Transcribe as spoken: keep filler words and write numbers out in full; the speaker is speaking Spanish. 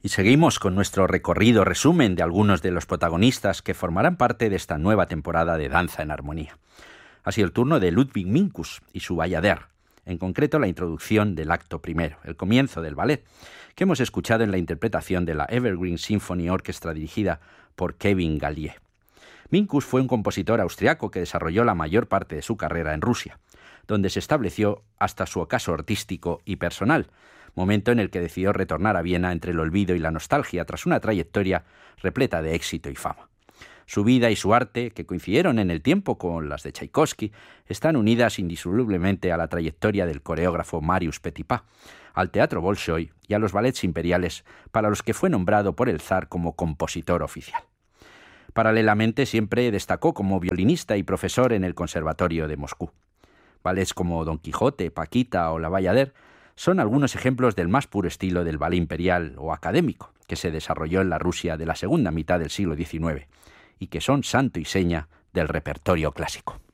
Y seguimos con nuestro recorrido resumen de algunos de los protagonistas que formarán parte de esta nueva temporada de Danza en Armonía. Ha sido el turno de Ludwig Minkus y su Bayader, en concreto la introducción del acto primero, el comienzo del ballet, que hemos escuchado en la interpretación de la Evergreen Symphony Orchestra dirigida por Kevin Gallier. Minkus fue un compositor austriaco que desarrolló la mayor parte de su carrera en Rusia, donde se estableció hasta su ocaso artístico y personal, momento en el que decidió retornar a Viena entre el olvido y la nostalgia tras una trayectoria repleta de éxito y fama. Su vida y su arte, que coincidieron en el tiempo con las de Tchaikovsky, están unidas indisolublemente a la trayectoria del coreógrafo Marius Petipa, al teatro Bolshoi y a los ballets imperiales, para los que fue nombrado por el zar como compositor oficial. Paralelamente siempre destacó como violinista y profesor en el Conservatorio de Moscú. Ballets como Don Quijote, Paquita o La Bayader son algunos ejemplos del más puro estilo del ballet imperial o académico que se desarrolló en la Rusia de la segunda mitad del siglo diecinueve y que son santo y seña del repertorio clásico.